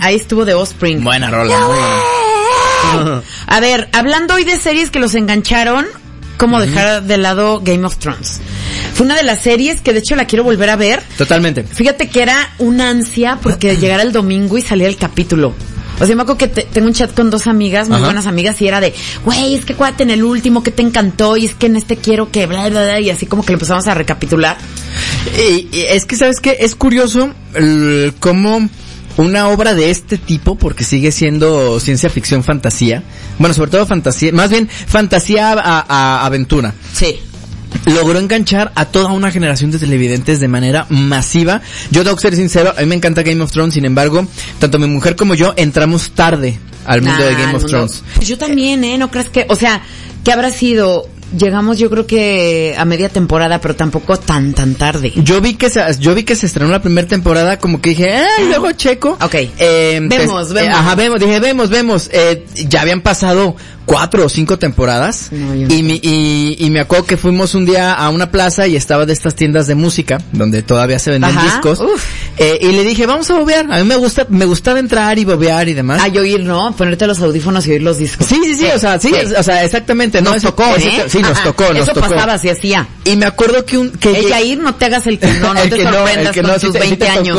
ahí estuvo The Offspring. Buena rola. A ver, hablando hoy de series que los engancharon, ¿cómo dejar de lado Game of Thrones? Fue una de las series que de hecho la quiero volver a ver. Totalmente. Fíjate que era una ansia porque llegara el domingo y salía el capítulo. O sea, me acuerdo que tengo un chat con dos amigas, muy buenas amigas, y era de, güey, es que cuate en el último que te encantó, y es que en este quiero que bla, bla, bla, y así como que lo empezamos a recapitular. Y es que, ¿sabes qué? Es curioso cómo una obra de este tipo, porque sigue siendo ciencia ficción fantasía, bueno, sobre todo fantasía, más bien fantasía a aventura. Sí. Logró enganchar a toda una generación de televidentes de manera masiva. Yo tengo que ser sincero, a mí me encanta Game of Thrones, sin embargo, tanto mi mujer como yo entramos tarde al mundo de Game of Thrones. Pues yo también, ¿no crees que, o sea, que habrá sido? Llegamos yo creo que a media temporada, pero tampoco tan tarde. Yo vi que se estrenó la primera temporada, como que dije, luego checo. Okay. Vemos. Vemos. Ya habían pasado 4 o 5 temporadas. No, y me acuerdo que fuimos un día a una plaza y estaba de estas tiendas de música, donde todavía se venden discos. Y le dije, vamos a bobear. A mí me gustaba entrar y bobear y demás. Yo ir, ¿no? Ponerte los audífonos y oír los discos. Sí, o sea, exactamente. Nos tocó, Sí, nos tocó. Eso pasaba, se hacía. Y me acuerdo que ella ir, no te hagas el que no te sorprendas con tus 20 años.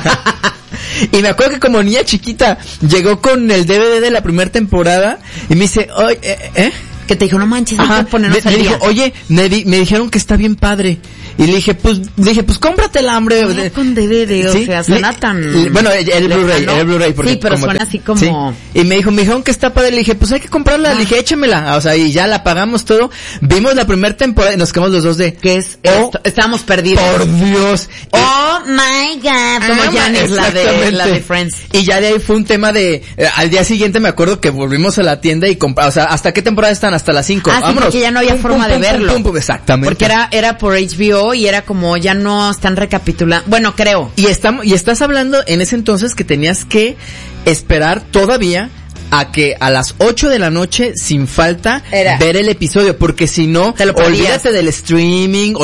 Y me acuerdo que como niña chiquita llegó con el DVD de la primera temporada y me dice, oye, que te dijo, no manches, hay que ponernos al día. Dijo, oye, me dijeron que está bien padre. Y le dije, pues cómpratela, hombre. No, con DVD, o sea, suena tan... Bueno, el Blu-ray. Sí, pero suena así como... Sí. Y me dijeron que está padre. Le dije, pues hay que comprarla. Le dije, échamela. O sea, y ya la pagamos todo. Vimos la primera temporada y nos quedamos los dos de... ¿Qué es esto? Estábamos perdidos. Por Dios. Oh my God. Como Janice, la de Friends. Y ya de ahí fue un tema de... al día siguiente me acuerdo que volvimos a la tienda y compramos... O sea, ¿hasta qué temporada están? Hasta las 5. Sí, porque ya no había forma de verlo. Exactamente. Porque era por HBO y era como ya no están recapitulando. Bueno, creo. Y estás hablando en ese entonces que tenías que esperar todavía a que a las 8 de la noche sin falta ver el episodio, porque si no, olvídate del streaming,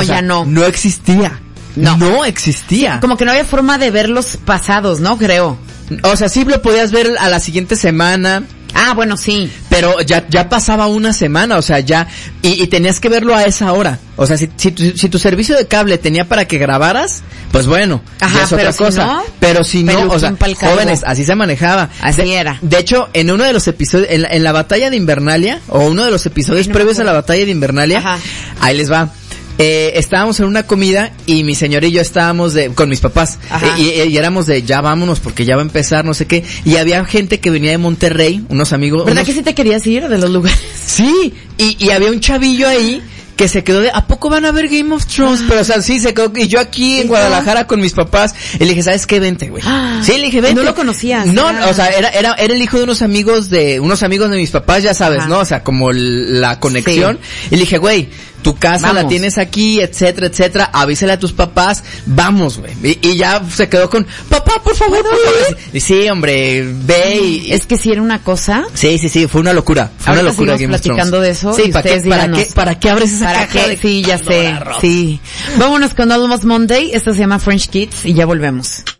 no existía. No existía. Como que no había forma de ver los pasados, ¿no? Creo. O sea, sí lo podías ver a la siguiente semana. Bueno, sí. Pero ya pasaba una semana, o sea, ya, y tenías que verlo a esa hora. O sea, si tu servicio de cable tenía para que grabaras, pues bueno, ya es otra cosa. No, pero si no, o sea, jóvenes, así se manejaba. Así era. De hecho, en uno de los episodios, en la batalla de Invernalia, o uno de los episodios previos a la batalla de Invernalia, ahí les va. Estábamos en una comida y mi señor y yo estábamos con mis papás y éramos de ya vámonos porque ya va a empezar no sé qué, y había gente que venía de Monterrey, unos amigos. ¿Verdad que sí te querías ir de los lugares? Sí, y había un chavillo ahí que se quedó de, ¿a poco van a ver Game of Thrones? Pero o sea, sí, se quedó, y yo aquí en Guadalajara con mis papás, y le dije, ¿sabes qué? Vente, güey. Sí, le dije, vente. No lo conocías. No, o sea, era el hijo de unos amigos de mis papás, ya sabes, ¿no? O sea, como la conexión. Sí. Y le dije, güey, tu casa la tienes aquí, etcétera, avísale a tus papás, vamos, güey. Y ya se quedó con, papá, por favor, y sí, hombre, ve y... Es que sí era una cosa. Sí, fue una locura. Fue una locura Game of Thrones. Platicando de eso. Sí, ¿para qué abres esa caja? Sí, ya sé. Sí. Vámonos con Almost Monday. Esto se llama French Kids y ya volvemos.